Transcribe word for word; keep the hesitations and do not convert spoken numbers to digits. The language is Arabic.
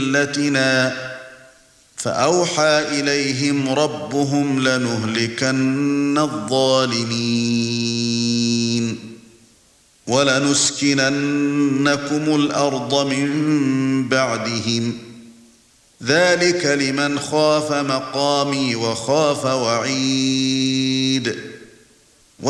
مِلَّتِنَا فَأَوْحَى إِلَيْهِمْ رَبُّهُمْ لَنُهْلِكَنَّ الظَّالِمِينَ وَلَنُسْكِنَنَّكُمُ الْأَرْضَ مِنْ بَعْدِهِمْ ذَلِكَ لِمَنْ خَافَ مَقَامِي وَخَافَ وَعِيدِ